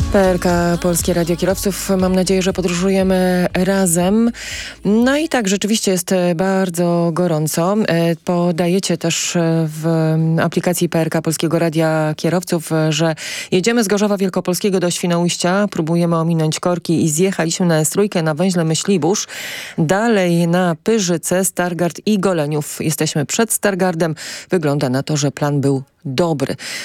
PRK Polskie Radio Kierowców. Mam nadzieję, że podróżujemy razem. No i tak, rzeczywiście jest bardzo gorąco. Podajecie też w aplikacji PRK Polskiego Radia Kierowców, że jedziemy z Gorzowa Wielkopolskiego do Świnoujścia, próbujemy ominąć korki i zjechaliśmy na S3 na węźle Myślibórz. Dalej na Pyrzyce, Stargard i Goleniów. Jesteśmy przed Stargardem. Wygląda na to, że plan był dobry.